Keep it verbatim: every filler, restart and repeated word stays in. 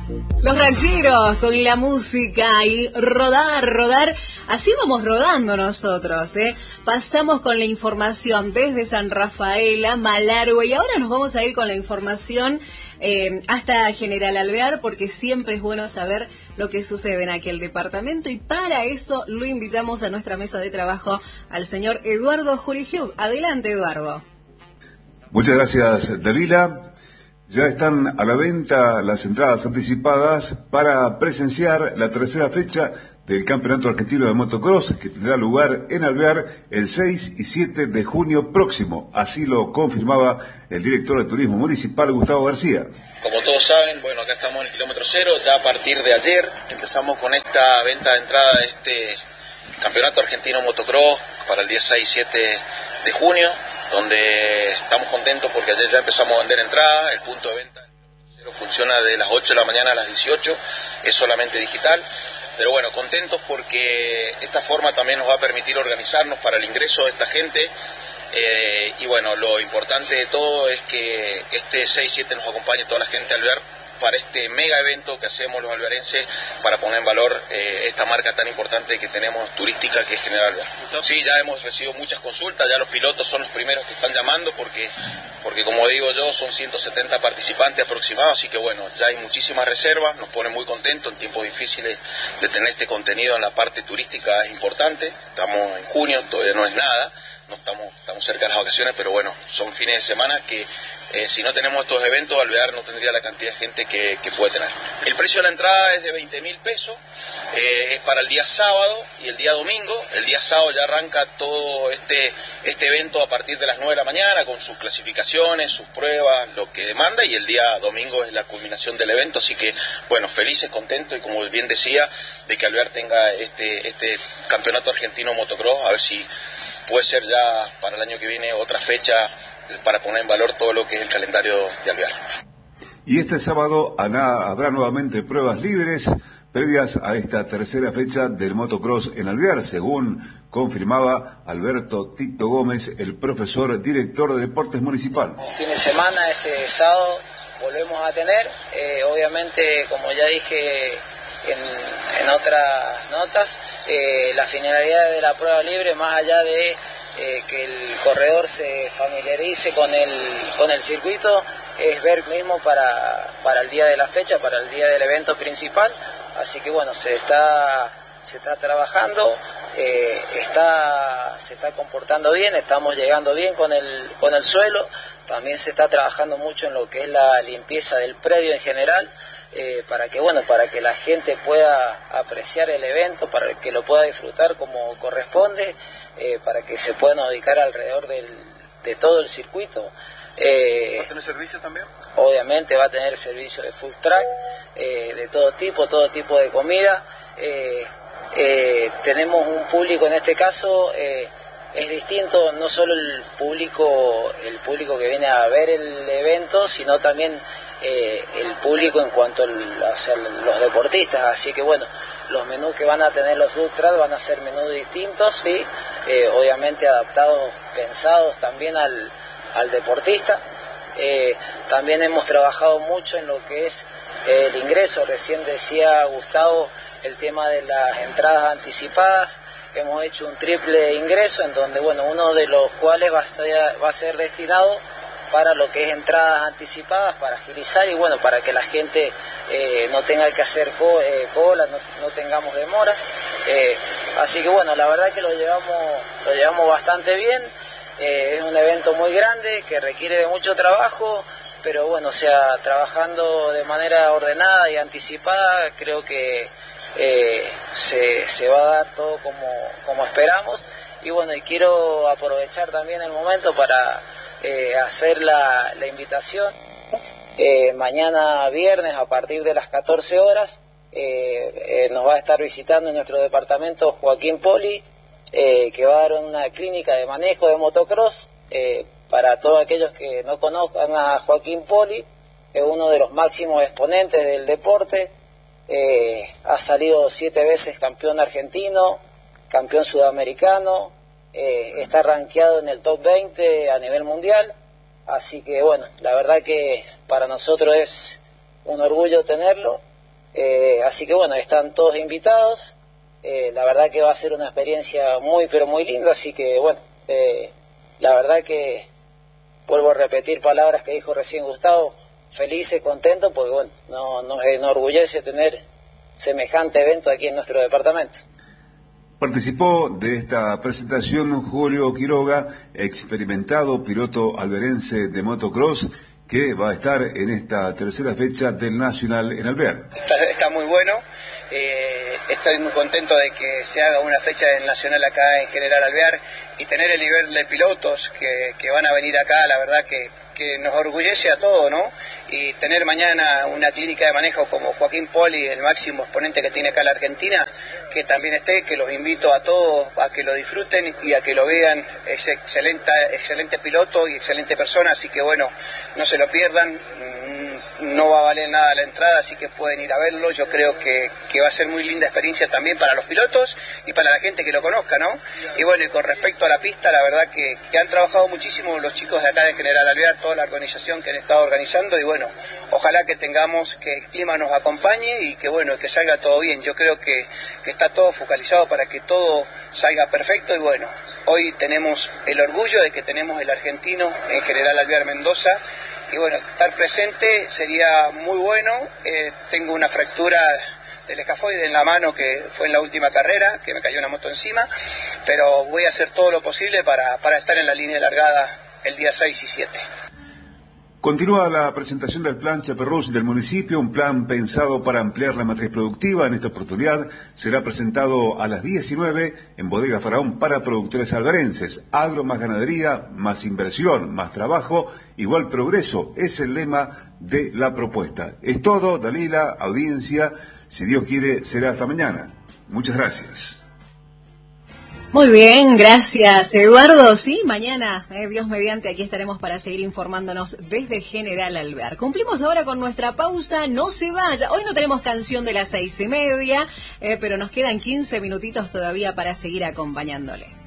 Los rancheros con la música y rodar, rodar, así vamos rodando nosotros, ¿eh? Pasamos con la información desde San Rafael a Malargüe y ahora nos vamos a ir con la información eh, hasta General Alvear, porque siempre es bueno saber lo que sucede en aquel departamento y para eso lo invitamos a nuestra mesa de trabajo al señor Eduardo Jurigiu. Adelante, Eduardo. Muchas gracias, Dalila. Ya están a la venta las entradas anticipadas para presenciar la tercera fecha del Campeonato Argentino de Motocross, que tendrá lugar en Alvear el seis y siete de junio próximo. Así lo confirmaba el director de Turismo Municipal, Gustavo García. Como todos saben, bueno, acá estamos en el kilómetro cero. Ya a partir de ayer empezamos con esta venta de entrada de este Campeonato Argentino Motocross para el día seis y siete de junio, donde estamos contentos porque ayer ya empezamos a vender entradas. El punto de venta funciona de las ocho de la mañana a las dieciocho, es solamente digital, pero bueno, contentos porque esta forma también nos va a permitir organizarnos para el ingreso de esta gente, eh, y bueno, lo importante de todo es que este seis siete nos acompañe toda la gente de Alvear para este mega evento que hacemos los alvearenses para poner en valor eh, esta marca tan importante que tenemos turística, que es General Alvear. Sí, ya hemos recibido muchas consultas, ya los pilotos son los primeros que están llamando porque, porque como digo yo, son ciento setenta participantes aproximados, así que bueno, ya hay muchísimas reservas, nos pone muy contentos en tiempos difíciles de tener este contenido en la parte turística, es importante. Estamos en junio, todavía no es nada, no estamos, estamos cerca de las vacaciones, pero bueno, son fines de semana que eh, si no tenemos estos eventos, Alvear no tendría la cantidad de gente que, que puede tener. El precio de la entrada es de veinte mil pesos, eh, es para el día sábado y el día domingo. El día sábado ya arranca todo este, este evento a partir de las nueve de la mañana con sus clasificaciones, sus pruebas, lo que demanda, y el día domingo es la culminación del evento, así que bueno, felices, contentos y como bien decía, de que Alvear tenga este, este campeonato argentino motocross, a ver si puede ser ya para el año que viene otra fecha para poner en valor todo lo que es el calendario de Alvear. Y este sábado habrá nuevamente pruebas libres previas a esta tercera fecha del motocross en Alvear, según confirmaba Alberto Tito Gómez, el profesor director de Deportes Municipal. Fin de semana, este sábado, volvemos a tener, eh, obviamente, como ya dije en, en otras notas, eh, la finalidad de la prueba libre, más allá de eh, que el corredor se familiarice con el, con el circuito, es ver mismo para, para el día de la fecha, para el día del evento principal. Así que bueno, se está, se está trabajando, eh, está, se está comportando bien, estamos llegando bien con el, con el suelo, también se está trabajando mucho en lo que es la limpieza del predio en general, eh, para que bueno, para que la gente pueda apreciar el evento, para que lo pueda disfrutar como corresponde, eh, para que se puedan ubicar alrededor del, de todo el circuito. Eh, ¿Va a tener servicio también? Obviamente va a tener servicio de food truck, eh, de todo tipo, todo tipo de comida. Eh, eh, tenemos un público en este caso, eh, es distinto, no solo el público, el público que viene a ver el evento, sino también eh, el público en cuanto a o sea, los deportistas. Así que bueno, los menús que van a tener los food truck van a ser menús distintos, ¿sí? eh, obviamente adaptados, pensados también al al deportista. Eh, también hemos trabajado mucho en lo que es eh, el ingreso. Recién decía Gustavo el tema de las entradas anticipadas. Hemos hecho un triple ingreso en donde, bueno, uno de los cuales va a, estar, va a ser destinado para lo que es entradas anticipadas, para agilizar y bueno, para que la gente eh, no tenga que hacer co eh, cola, no, no tengamos demoras. Eh, así que bueno, la verdad que lo llevamos, lo llevamos bastante bien. Eh, es un evento muy grande que requiere de mucho trabajo, pero bueno, o sea, trabajando de manera ordenada y anticipada, creo que eh, se, se va a dar todo como, como esperamos. Y bueno, y quiero aprovechar también el momento para eh, hacer la, la invitación. Eh, mañana viernes a partir de las catorce horas eh, eh, nos va a estar visitando en nuestro departamento Joaquín Poli, Eh, que va a dar una clínica de manejo de motocross. Eh, para todos aquellos que no conozcan a Joaquín Poli, es uno de los máximos exponentes del deporte, eh, ha salido siete veces campeón argentino, campeón sudamericano, eh, está rankeado en el top veinte a nivel mundial, así que bueno, la verdad que para nosotros es un orgullo tenerlo, Eh, así que bueno, están todos invitados. Eh, la verdad que va a ser una experiencia muy, pero muy linda. Así que bueno, eh, la verdad que vuelvo a repetir palabras que dijo recién Gustavo. Felices, contentos, porque bueno, no, nos enorgullece tener semejante evento aquí en nuestro departamento. Participó de esta presentación Julio Quiroga, experimentado piloto alberense de motocross, que va a estar en esta tercera fecha del Nacional en Alvear. Está, está muy bueno, eh, estoy muy contento de que se haga una fecha del Nacional acá en General Alvear y tener el nivel de pilotos que, que van a venir acá, la verdad que, que nos orgullece a todos, ¿no? Y tener mañana una clínica de manejo como Joaquín Poli, el máximo exponente que tiene acá la Argentina, que también esté, que los invito a todos a que lo disfruten y a que lo vean. Es excelente, excelente piloto y excelente persona, así que bueno, no se lo pierdan, no va a valer nada la entrada, así que pueden ir a verlo. Yo creo que, que va a ser muy linda experiencia también para los pilotos y para la gente que lo conozca, ¿no? Y bueno, y con respecto a la pista, la verdad que, que han trabajado muchísimo los chicos de acá de General Alvear, toda la organización que han estado organizando, y bueno, ojalá que tengamos, que el clima nos acompañe y que bueno, que salga todo bien. Yo creo que, que está todo focalizado para que todo salga perfecto, y bueno, hoy tenemos el orgullo de que tenemos el argentino en General Alvear Mendoza, y bueno, estar presente sería muy bueno. Eh, tengo una fractura del escafoide en la mano que fue en la última carrera, que me cayó una moto encima, pero voy a hacer todo lo posible para, para estar en la línea de largada el día seis y siete. Continúa la presentación del plan Chaperrús del municipio, un plan pensado para ampliar la matriz productiva. En esta oportunidad será presentado a las diecinueve en Bodega Faraón para productores alverenses. Agro más ganadería, más inversión, más trabajo, igual progreso. Es el lema de la propuesta. Es todo, Dalila, audiencia. Si Dios quiere, será hasta mañana. Muchas gracias. Muy bien, gracias Eduardo. Sí, mañana, eh, Dios mediante, aquí estaremos para seguir informándonos desde General Alvear. Cumplimos ahora con nuestra pausa, no se vaya. Hoy no tenemos canción de las seis y media, eh, pero nos quedan quince minutitos todavía para seguir acompañándole.